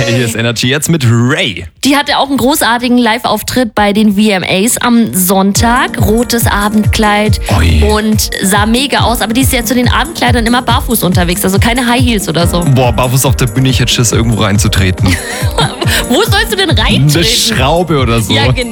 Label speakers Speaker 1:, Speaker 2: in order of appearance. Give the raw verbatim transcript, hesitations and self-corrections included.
Speaker 1: Hey, hier ist Energy jetzt mit Ray.
Speaker 2: Die hatte auch einen großartigen Live-Auftritt bei den V M As am Sonntag. Rotes Abendkleid
Speaker 1: Ui.
Speaker 2: und sah mega aus. Aber die ist ja zu den Abendkleidern immer barfuß unterwegs, also keine High Heels oder so.
Speaker 1: Boah, barfuß auf der Bühne, ich hätte Schiss, irgendwo reinzutreten.
Speaker 2: Wo sollst du denn
Speaker 1: Eine
Speaker 2: reintreten?
Speaker 1: Schraube oder so.
Speaker 2: Ja, genau.